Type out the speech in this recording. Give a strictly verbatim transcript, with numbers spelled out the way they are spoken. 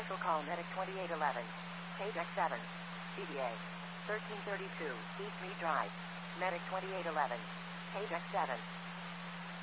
Commercial call Medic twenty-eight eleven. Page X seven. C D A. thirteen thirty-two. East Mead Drive. Medic twenty-eight eleven. Page X seven.